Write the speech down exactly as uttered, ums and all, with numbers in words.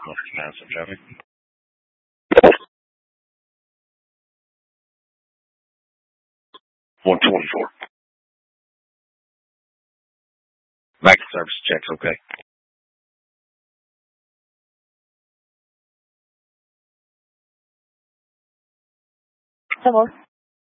Some traffic. one twenty-four. Back to service checks, okay. Hello.